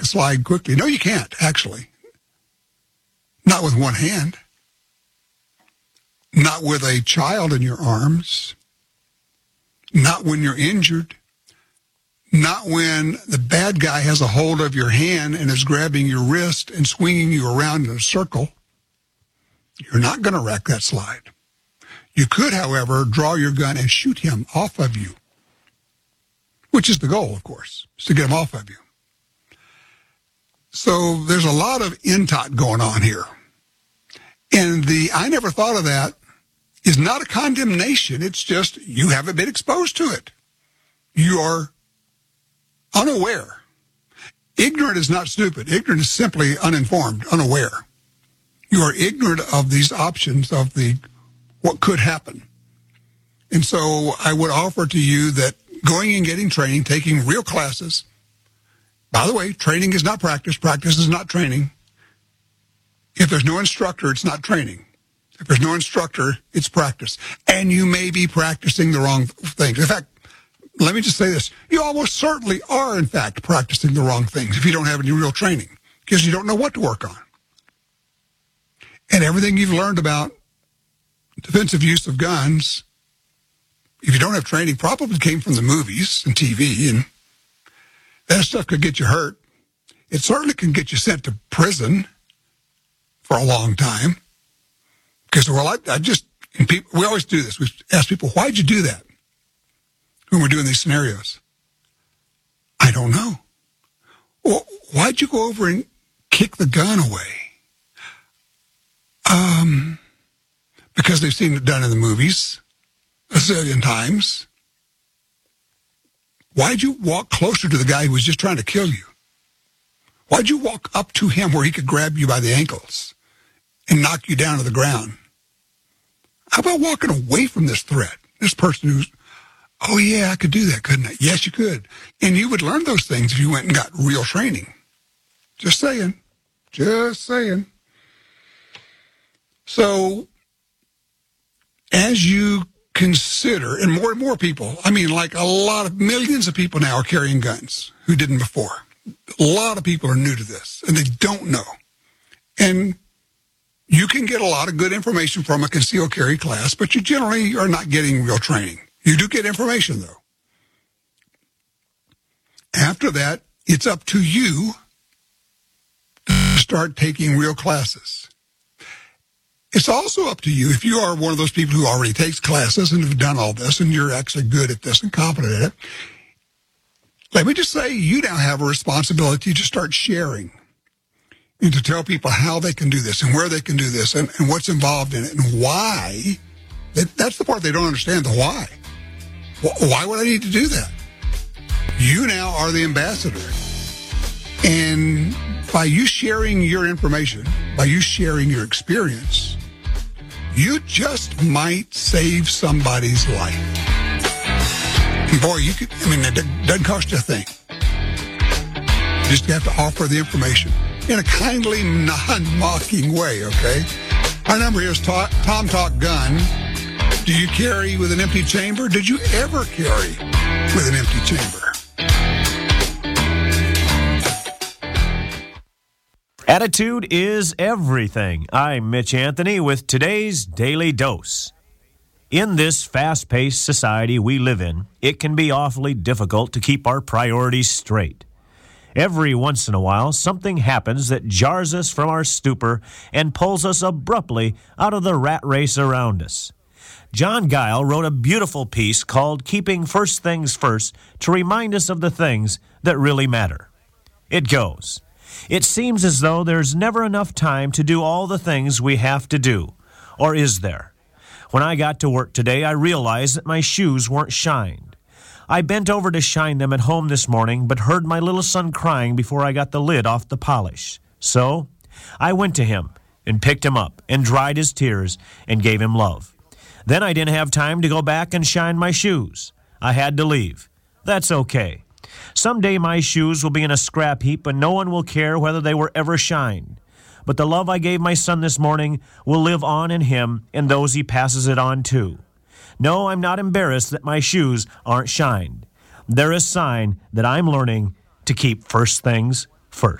slide quickly. No, you can't, actually. Not with one hand. Not with a child in your arms. Not when you're injured. Not when the bad guy has a hold of your hand and is grabbing your wrist and swinging you around in a circle. You're not going to wreck that slide. You could, however, draw your gun and shoot him off of you, which is the goal, of course, is to get him off of you. So there's a lot of intot going on here. And I never thought of that is not a condemnation. It's just you haven't been exposed to it. You are unaware. Ignorant is not stupid. Ignorant is simply uninformed, unaware. You are ignorant of these options of what could happen. And so I would offer to you that going and getting training, taking real classes. By the way, training is not practice. Practice is not training. If there's no instructor, it's not training. If there's no instructor, it's practice. And you may be practicing the wrong things. In fact, let me just say this. You almost certainly are, in fact, practicing the wrong things if you don't have any real training, because you don't know what to work on. And everything you've learned about defensive use of guns, if you don't have training, probably came from the movies and TV, and that stuff could get you hurt. It certainly can get you sent to prison for a long time. Because, well, we always do this. We ask people, why'd you do that when we're doing these scenarios? I don't know. Well, why'd you go over and kick the gun away? Because they've seen it done in the movies a zillion times. Why'd you walk closer to the guy who was just trying to kill you? Why'd you walk up to him where he could grab you by the ankles and knock you down to the ground? How about walking away from this threat? This person who's, oh yeah, I could do that, couldn't I? Yes, you could. And you would learn those things if you went and got real training. Just saying. Just saying. So, as you consider, and more people, I mean, like a lot of millions of people now are carrying guns who didn't before. A lot of people are new to this, and they don't know. And you can get a lot of good information from a concealed carry class, but you generally are not getting real training. You do get information, though. After that, it's up to you to start taking real classes. It's also up to you, if you are one of those people who already takes classes and have done all this, and you're actually good at this and competent at it, let me just say you now have a responsibility to start sharing and to tell people how they can do this and where they can do this and what's involved in it and why. That's the part they don't understand, the why. Why would I need to do that? You now are the ambassador. And by you sharing your information, by you sharing your experience, you just might save somebody's life. And boy, it doesn't cost you a thing. You just have to offer the information in a kindly, non-mocking way, okay? Our number here is Tom Talk Gun. Do you carry with an empty chamber? Did you ever carry with an empty chamber? Attitude is everything. I'm Mitch Anthony with today's Daily Dose. In this fast-paced society we live in, it can be awfully difficult to keep our priorities straight. Every once in a while, something happens that jars us from our stupor and pulls us abruptly out of the rat race around us. John Guile wrote a beautiful piece called Keeping First Things First to remind us of the things that really matter. It goes, "It seems as though there's never enough time to do all the things we have to do. Or is there? When I got to work today, I realized that my shoes weren't shined. I bent over to shine them at home this morning, but heard my little son crying before I got the lid off the polish. So I went to him and picked him up and dried his tears and gave him love. Then I didn't have time to go back and shine my shoes. I had to leave. That's okay. Someday my shoes will be in a scrap heap and no one will care whether they were ever shined. But the love I gave my son this morning will live on in him and those he passes it on to. No, I'm not embarrassed that my shoes aren't shined. They're a sign that I'm learning to keep first things